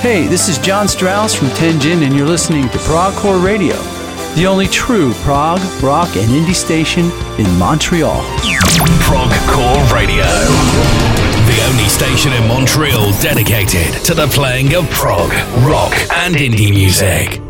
Hey, this is John Strauss from Tenjin, and you're listening to Progcore Radio, the only true prog, rock, and indie station in Montreal. Progcore Radio, the only station in Montreal dedicated to the playing of prog, rock, and indie music.